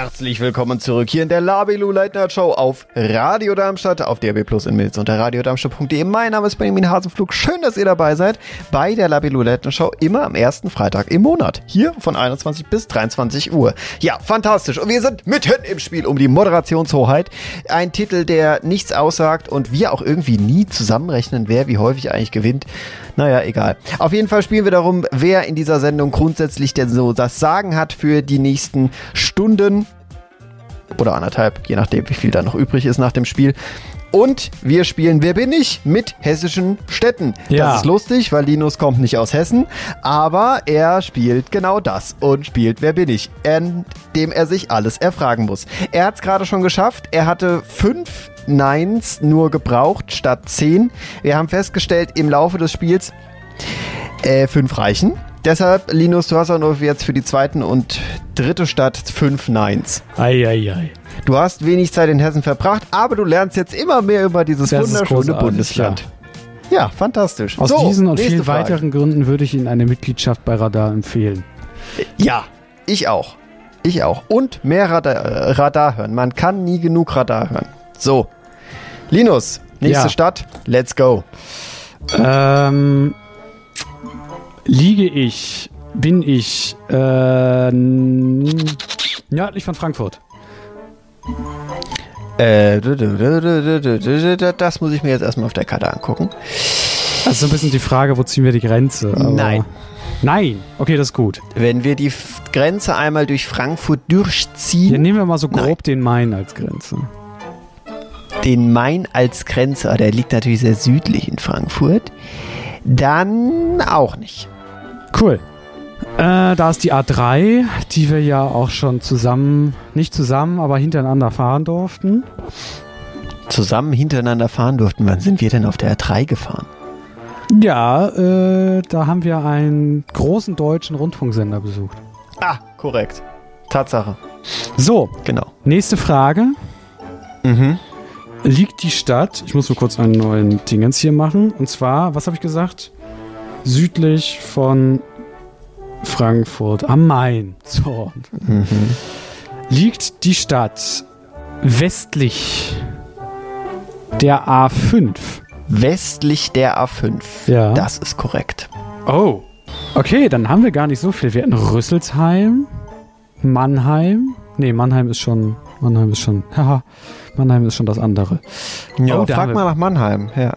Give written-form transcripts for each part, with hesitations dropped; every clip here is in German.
Herzlich willkommen zurück hier in der Labilu Late Night Show auf Radio Darmstadt, auf DRB Plus in Milz unter radiodarmstadt.de. Mein Name ist Benjamin Hasenflug. Schön, dass ihr dabei seid bei der Labilu Late Night Show, immer am ersten Freitag im Monat. Hier von 21 bis 23 Uhr. Ja, fantastisch. Und wir sind mitten im Spiel um die Moderationshoheit. Ein Titel, der nichts aussagt und wir auch irgendwie nie zusammenrechnen, wer wie häufig eigentlich gewinnt. Naja, egal. Auf jeden Fall spielen wir darum, wer in dieser Sendung grundsätzlich denn so das Sagen hat für die nächsten Stunden oder anderthalb, je nachdem, wie viel da noch übrig ist nach dem Spiel. Und wir spielen Wer bin ich? Mit hessischen Städten. Ja. Das ist lustig, weil Linus kommt nicht aus Hessen, aber er spielt genau das und spielt Wer bin ich? Indem er sich alles erfragen muss. Er hat es gerade schon geschafft. Er hatte 5 Neins nur gebraucht statt 10. Wir haben festgestellt, im Laufe des Spiels 5 reichen. Deshalb, Linus, du hast auch nur jetzt für die zweite und dritte Stadt 5 Neins. Eieiei. Du hast wenig Zeit in Hessen verbracht, aber du lernst jetzt immer mehr über dieses wunderschöne Bundesland. Ja, fantastisch. Aus diesen und vielen weiteren Gründen würde ich Ihnen eine Mitgliedschaft bei Radar empfehlen. Ja, ich auch. Ich auch. Und mehr Radar hören. Man kann nie genug Radar hören. So, Linus, nächste Stadt, let's go. Bin ich nördlich von Frankfurt? Das muss ich mir jetzt erstmal auf der Karte angucken. Das ist so ein bisschen die Frage, wo ziehen wir die Grenze? Aber Nein. Nein? Okay, das ist gut. Wenn wir die Grenze einmal durch Frankfurt durchziehen... Ja, nehmen wir mal so grob den Main als Grenze. Den Main als Grenze, der liegt natürlich sehr südlich in Frankfurt. Dann auch nicht. Cool. Da ist die A3, die wir ja auch schon nicht zusammen, aber hintereinander fahren durften. Zusammen hintereinander fahren durften? Wann sind wir denn auf der A3 gefahren? Ja, da haben wir einen großen deutschen Rundfunksender besucht. Ah, korrekt. Tatsache. So, genau. Nächste Frage. Liegt die Stadt, ich muss nur kurz einen neuen Dingens hier machen, und zwar, was habe ich gesagt? Südlich von Frankfurt am Main. So. Liegt die Stadt westlich der A5? Westlich der A5. Ja. Das ist korrekt. Oh. Okay, dann haben wir gar nicht so viel. Wir hatten Rüsselsheim, Mannheim. Nee, Mannheim ist schon, haha, Mannheim ist schon das andere. Ja, frag mal nach Mannheim, ja.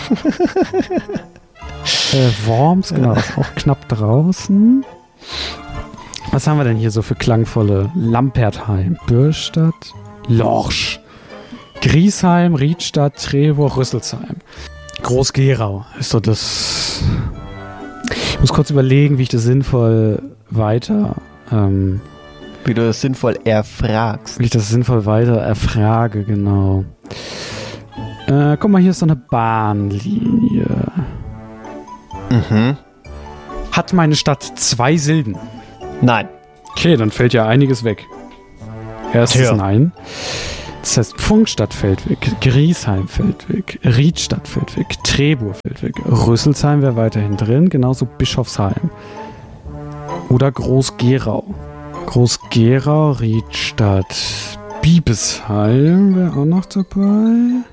Worms, genau, ist auch knapp draußen. Was haben wir denn hier so für klangvolle? Lampertheim, Bürstadt, Lorsch, Griesheim, Riedstadt, Trevor, Rüsselsheim. Groß-Gerau ist so das... Ich muss kurz überlegen, wie ich das sinnvoll weiter... Wie du das sinnvoll erfragst. Wie ich das sinnvoll weiter erfrage, genau. Guck mal, hier ist so eine Bahnlinie. Hat meine Stadt 2 Silben? Nein. Okay, dann fällt ja einiges weg. Erstes Nein. Das heißt, Pfungstadt fällt weg, Griesheim fällt weg, Riedstadt fällt weg, Trebur fällt weg, Rüsselsheim wäre weiterhin drin, genauso Bischofsheim. Oder Groß-Gerau. Groß-Gerau, Riedstadt, Biebesheim wäre auch noch dabei.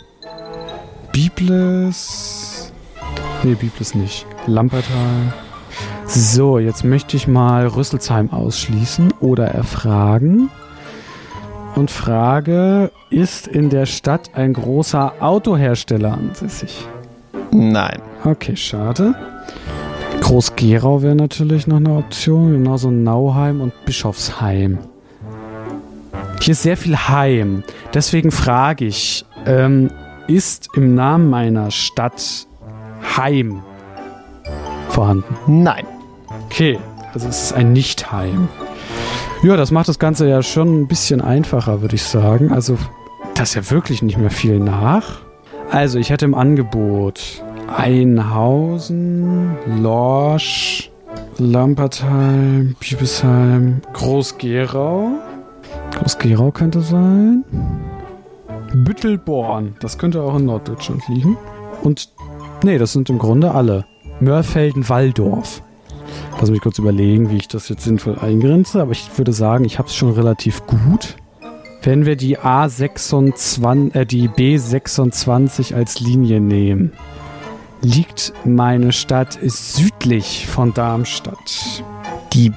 Biblis. Nee, Biblis nicht. Lampertheim. So, jetzt möchte ich mal Rüsselsheim ausschließen oder erfragen. Und frage, ist in der Stadt ein großer Autohersteller ansässig? Nein. Okay, schade. Groß-Gerau wäre natürlich noch eine Option, genauso Nauheim und Bischofsheim. Hier ist sehr viel Heim. Deswegen frage ich, ist im Namen meiner Stadt Heim vorhanden? Nein. Okay, also es ist ein Nicht-Heim. Ja, das macht das Ganze ja schon ein bisschen einfacher, würde ich sagen. Also, das ist ja wirklich nicht mehr viel nach. Also, ich hätte im Angebot Einhausen, Lorsch, Lampertheim, Biebesheim, Groß-Gerau. Groß-Gerau könnte sein. Büttelborn, das könnte auch in Norddeutschland liegen. Und, nee, das sind im Grunde alle. Mörfelden-Walldorf. Lass mich kurz überlegen, wie ich das jetzt sinnvoll eingrenze. Aber ich würde sagen, ich habe es schon relativ gut. Wenn wir die die B26 als Linie nehmen, liegt meine Stadt südlich von Darmstadt. Die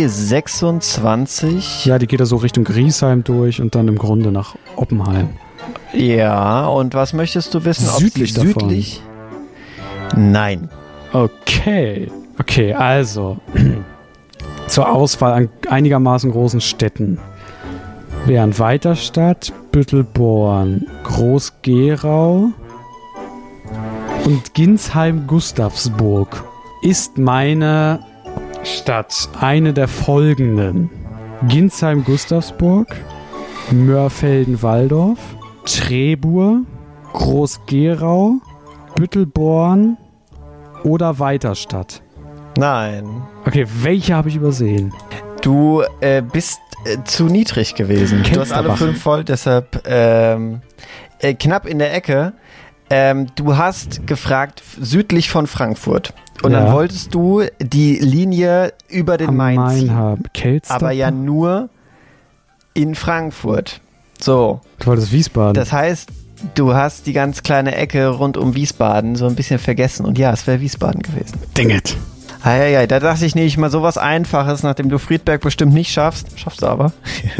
B26? Ja, die geht da so Richtung Griesheim durch und dann im Grunde nach Oppenheim. Ja, und was möchtest du wissen? Südlich davon. Südlich? Nein. Okay, also zur Auswahl an einigermaßen großen Städten wären Weiterstadt, Büttelborn, Groß-Gerau und Ginsheim-Gustavsburg. Ist meine Stadt eine der folgenden: Ginsheim-Gustavsburg, Mörfelden-Walldorf, Trebur, Groß-Gerau, Büttelborn oder Weiterstadt? Nein. Okay, welche habe ich übersehen? Du bist zu niedrig gewesen. Du hast alle 5 voll, deshalb knapp in der Ecke. Du hast gefragt südlich von Frankfurt. Und dann wolltest du die Linie über den Main ziehen. Haben. Aber ja nur in Frankfurt. So. Du wolltest Wiesbaden. Das heißt, du hast die ganz kleine Ecke rund um Wiesbaden so ein bisschen vergessen. Und ja, es wäre Wiesbaden gewesen. Dang it. Ja, da dachte ich nicht mal sowas Einfaches, nachdem du Friedberg bestimmt nicht schaffst. Schaffst du aber.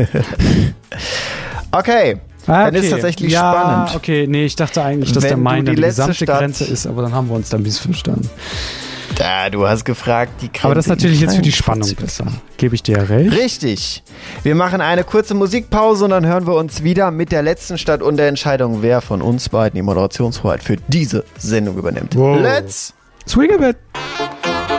Okay. Dann ist tatsächlich spannend. Okay, nee, ich dachte eigentlich, dass der Main die gesamte Grenze ist, aber dann haben wir uns da ein bisschen verstanden. Da, du hast gefragt, die Grenze. Aber das ist natürlich jetzt für die Spannung besser. Gebe ich dir recht? Richtig. Wir machen eine kurze Musikpause und dann hören wir uns wieder mit der letzten Stadt und der Entscheidung, wer von uns beiden die Moderationshoheit für diese Sendung übernimmt. Wow. Let's swing a bit.